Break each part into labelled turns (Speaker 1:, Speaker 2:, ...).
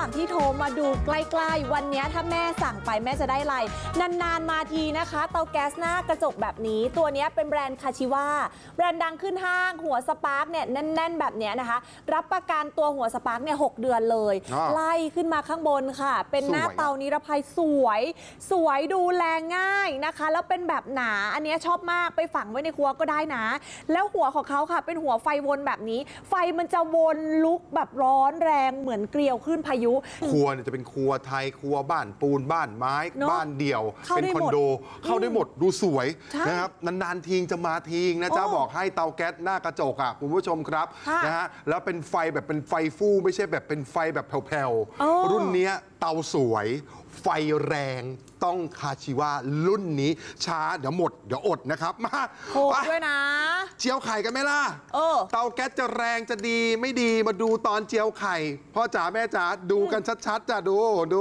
Speaker 1: างที่โทรมาดูใกล้ๆวันนี้ถ้าแม่สั่งไปแม่จะได้อะไรนานๆมาทีนะคะเตาแก๊สหน้ากระจกแบบนี้ตัวนี้เป็นแบรนด์คาชิวาแบรนด์ดังขึ้นห้างหัวสปาร์กเนี่ยแน่นๆแบบนี้นะคะรับประกันตัวหัวสปาร์กเนี่ย6 เดือนเลยไล่ขึ้นมาข้างบนค่ะเป็นหน้าเตานิรภัยสวยดูแลง่ายนะคะแล้วเป็นแบบหนาอันนี้ชอบมากไปฝังไว้ในครัวก็ได้นะแล้วหัวของเขาค่ะเป็นหัวไฟวนแบบนี้ไฟมันจะวนลุกแบบร้อนแรงเหมือนเกลียวขึ้นพายุ
Speaker 2: ครัวเนี่ยจะเป็นครัวไทยครัวบ้านปูนบ้านไม้บ้านเดี่ยวเป็นคอนโดเข้าได้หมดดูสวยนะครับนานๆทีจะมาทีนะจ๊ะบอกให้เตาแก๊สหน้ากระจกอ่ะคุณผู้ชมครับนะฮะแล้วเป็นไฟแบบเป็นไฟฟูไม่ใช่แบบเป็นไฟแบบแผ่วๆรุ่นนี้เตาสวยไฟแรงต้องคาชิวารุ่นนี้ช้าเดี๋ยวหมดเดี๋ยวอดนะครับมา
Speaker 1: โหดด้วยนะ
Speaker 2: เจียวไข่กันไหมล่ะเตาแก๊สจะแรงจะดีไม่ดีมาดูตอนเจียวไข่พ่อจ๋าแม่จ๋าดูกันชัดๆจ้ะดู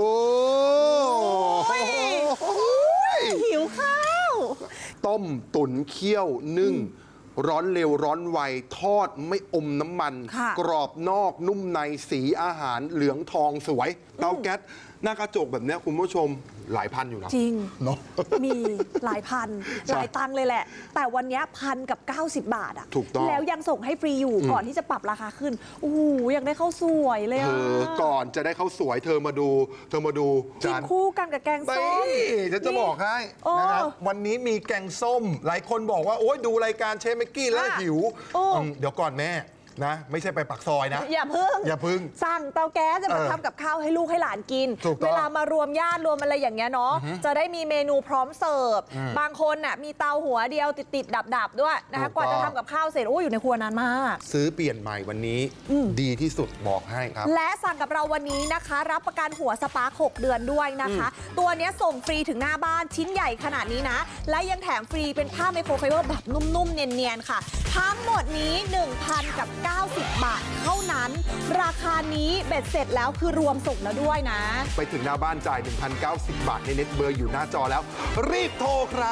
Speaker 1: หิวข้าว
Speaker 2: ต้มตุ๋นเคี่ยวนึ่งร้อนเร็วร้อนไวทอดไม่อมน้ำมันกรอบนอกนุ่มในสีอาหารเหลืองทองสวยเตาแก๊สหน้ากระจกแบบนี้คุณผู้ชมหลายพันอยู่นะ
Speaker 1: จริง
Speaker 2: เนาะ
Speaker 1: มีหลายพันหลายตังเลยแหละแต่วันนี้1,090 บาทอ่ะ
Speaker 2: ถูกต้อง
Speaker 1: แล้วยังส่งให้ฟรีอยู่ก่อนที่จะปรับราคาขึ้นโอ้โหยังได้ข้าวสวยเลยอ่ะ
Speaker 2: ก่อนจะได้ข้าวสวยเธอมาดู
Speaker 1: กินคู่กันกับแกงส้ม
Speaker 2: จะบอกให้นะครับวันนี้มีแกงส้มหลายคนบอกว่าโอ๊ยดูรายการเชฟเมกกี้แล้วหิวเดี๋ยวก่อนแม่นะไม่ใช่ไปปักซอยนะ
Speaker 1: อย่าพึ่งสั่งเตาแก๊สจะมาทำกับข้าวให้ลูกให้หลานกินเวลามารวมญาติรวมอะไรอย่างเงี้ยเนาะจะได้มีเมนูพร้อมเสิร์ฟบางคนน่ะมีเตาหัวเดียวติดดับด้วยนะคะกว่าจะทำกับข้าวเสร็จอยู่ในครัวนานมาก
Speaker 2: ซื้อเปลี่ยนใหม่วันนี้ดีที่สุดบอกให้ครับ
Speaker 1: และสั่งกับเราวันนี้นะคะรับประกันหัวสปาร์ค6 เดือนด้วยนะคะตัวนี้ส่งฟรีถึงหน้าบ้านชิ้นใหญ่ขนาดนี้นะและยังแถมฟรีเป็นผ้าไมโครไฟเบอร์แบบนุ่มๆเนียนๆค่ะทั้งหมดนี้ 1,090 บาทเท่านั้นราคานี้เบ็ดเสร็จแล้วคือรวมส่งแล้วด้วยนะ
Speaker 2: ไปถึงหน้าบ้านจ่าย 1,090 บาทในเน็ตเบอร์อยู่หน้าจอแล้วรีบโทรครับ